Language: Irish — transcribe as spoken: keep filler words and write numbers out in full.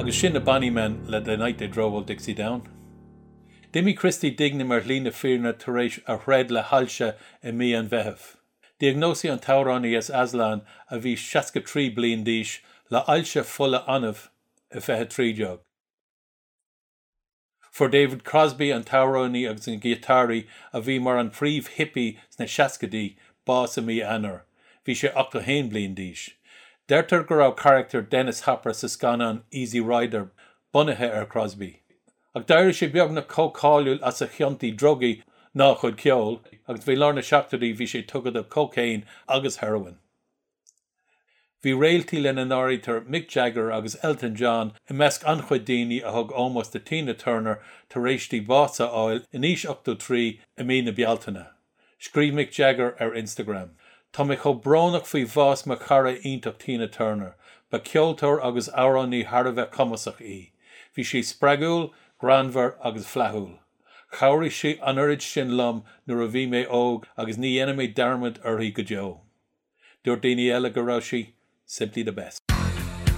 agus sin na Bannymen le The Night They Drove Old Dixie Down. Dimi Christie digna mar lína fearna taréis a thread le halse I mí an bheitheh. Diagnosi an tauránaí as Aslan a bhí seasca trí bliain díis le ailse fulla anamh a bheithe trídeag. For David Crosby an tauránaí agus an guitárí a bhí mar an príomh hippie sna seascadaí bás a mí anar. Bhí sé achta hain bliain díis. Deirtar go raibh character Dennis Hopper sa scanán Easy Rider bunathe ar Crosby. Ag dair sé beag na cócáiliúil as a cheantaí drogaí ná chud ceol, agus bhí lár na seachtarí bhí sé tugad of cocaine agus heroin. Bhí réaltaí le na náirítar Mick Jagger agus Elton John I measc anchuid daoine a thug ómas de Tina Turner tar éis tí bása áil iníos ochtó trí I mí na bealtaine. Scríb Mick Jagger ar Instagram. Tá mé cho bránach faoi bhás mar cara ionach Tina Turner, ba ceoltóir agus áránaí Harbheith cumasach í. Bhí sé spregúil, granmhar agus flathúil. Chabhraigh sí an oiread sin lom nuair a bhí mé óg agus ní dhéanam mé darmad orthaí go deo. Dúirt daoine eile go raibh sí simply the best.